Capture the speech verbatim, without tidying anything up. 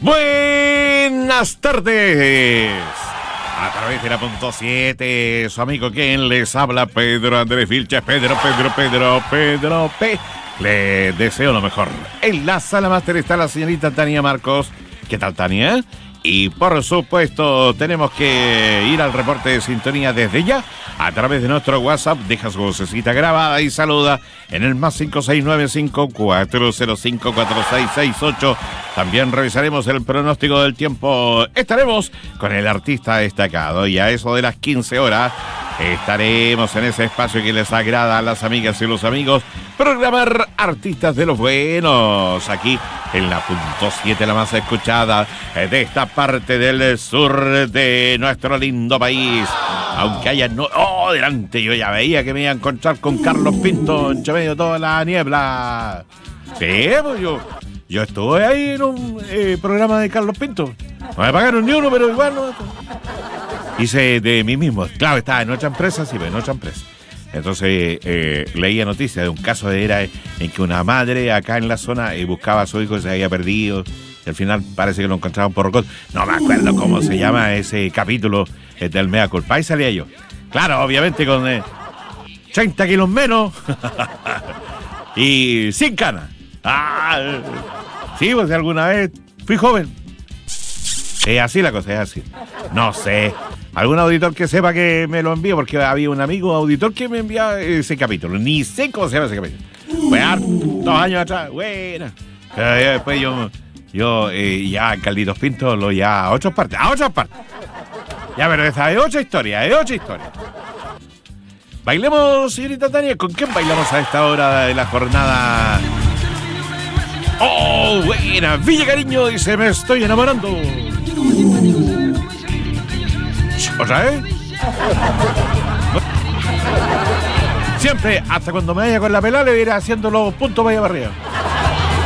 Buenas tardes. A través de la punto siete, su amigo quien les habla, Pedro Andrés Vilches. Pedro, Pedro, Pedro, Pedro P. Le deseo lo mejor. En la sala máster está la señorita Tania Marcos. ¿Qué tal, Tania? Y por supuesto tenemos que ir al reporte de sintonía desde ya a través de nuestro WhatsApp. Deja su vocecita grabada y saluda en el más cinco seis nueve cinco cuatro cero cinco cuatro seis seis ocho. También revisaremos el pronóstico del tiempo. Estaremos con el artista destacado y a eso de las quince horas estaremos en ese espacio que les agrada a las amigas y los amigos, programar artistas de los buenos, aquí en la punto siete, la más escuchada de esta parte del sur de nuestro lindo país. Aunque haya no... ¡Oh, delante! Yo ya veía que me iba a encontrar con Carlos Pinto entre medio de toda la niebla. Sí, pues yo... Yo estuve ahí en un eh, programa de Carlos Pinto. No me pagaron ni uno, pero igual no... Hice de mí mismo. Claro, estaba en otra empresa, sí, pero en otra empresa. Entonces eh, leía noticias de un caso de era en que una madre acá en la zona eh, buscaba a su hijo y se había perdido. Y al final parece que lo encontraron por Rocot. No me acuerdo cómo se llama ese capítulo eh, del Mea Culpa. Ahí salía yo. Claro, obviamente con eh, treinta kilos menos y sin canas. Ah, sí, pues alguna vez fui joven. Es así la cosa, es así. No sé. Algún auditor que sepa que me lo envíe, porque había un amigo auditor que me enviaba ese capítulo. Ni sé cómo se llama ese capítulo. Bueno, dos años atrás, buena. Pero después yo, yo eh, ya en Calditos Pinto lo ya a otras partes, a otras partes. Ya, pero esa es otra historia, es otra historia. Bailemos, señorita Tania. ¿Con quién bailamos a esta hora de la jornada? ¡Oh, buena! Villa Cariño dice, me estoy enamorando. ¿Otra vez? Siempre, hasta cuando me vaya con la pelada, le iré haciendo los puntos vaya para arriba.